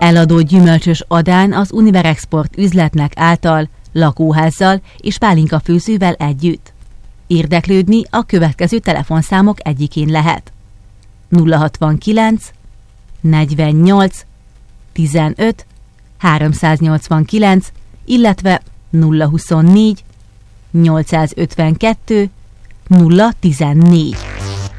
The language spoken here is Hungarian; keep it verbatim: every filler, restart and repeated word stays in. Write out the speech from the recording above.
Eladó gyümölcsös adán az Univerexport üzletnek által, lakóházzal és pálinkafőzővel együtt. Érdeklődni a következő telefonszámok egyikén lehet. nulla hatvankilenc negyvennyolc tizenöt háromszáznyolcvankilenc, illetve nulla huszonnégy nyolcszázötvenkettő nulla tizennégy.